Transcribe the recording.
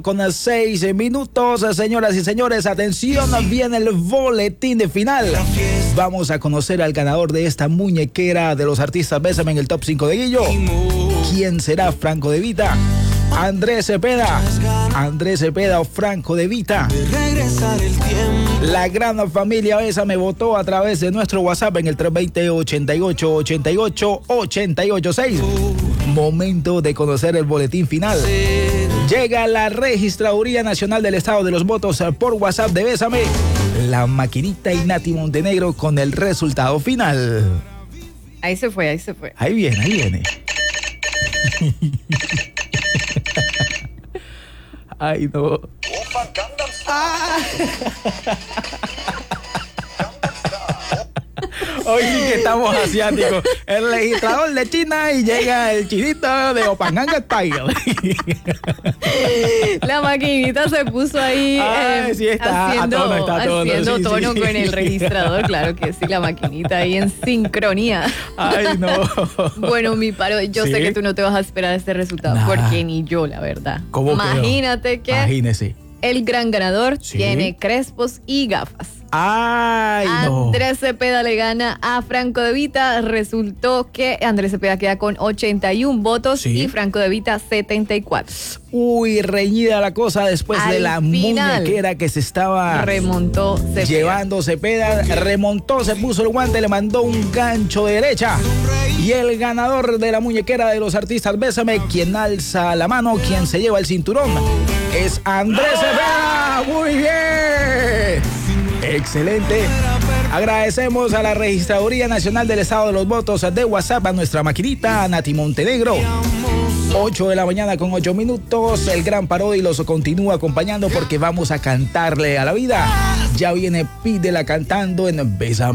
Con 6 minutos, señoras y señores, atención, viene el boletín de final. Vamos a conocer al ganador de esta muñequera de los artistas Bésame en el top 5 de Guillo. ¿Quién será? Franco De Vita, Andrés Cepeda o Franco De Vita. La gran familia Bésame votó a través de nuestro WhatsApp en el 320-88-88-886. Momento de conocer el boletín final. Llega la Registraduría Nacional del Estado de los Votos por WhatsApp de Bésame, la maquinita y Nati Montenegro con el resultado final. Ahí se fue. Ahí viene. Ay, no. Hoy sí que estamos asiáticos. El registrador de China y llega el chinito de Opanganga Style. La maquinita se puso ahí sí está haciendo tono sí. con el registrador. Claro que sí, la maquinita ahí en sincronía. Ay, no. Bueno, mi paro, yo ¿Sí? sé que tú no te vas a esperar este resultado, porque ni yo, la verdad. ¿Cómo Imagínate que Imagínese. el gran ganador ¿Sí? tiene crespos y gafas. Ay, no. Andrés Cepeda le gana a Franco De Vita. Resultó que Andrés Cepeda queda con 81 votos ¿Sí? y Franco De Vita 74. Uy, reñida la cosa después de la muñequera que se estaba remontó Cepeda. Llevando Cepeda, remontó, se puso el guante, le mandó un gancho de derecha. Y el ganador de la muñequera de los artistas Bésame, quien alza la mano, quien se lleva el cinturón, es Andrés Cepeda. Muy bien. Excelente. Agradecemos a la Registraduría Nacional del Estado de los Votos de WhatsApp, a nuestra maquinita, a Nati Montenegro. 8 de la mañana con 8 minutos. El gran Parodi los continúa acompañando porque vamos a cantarle a la vida. Ya viene Pídela cantando en Bésame.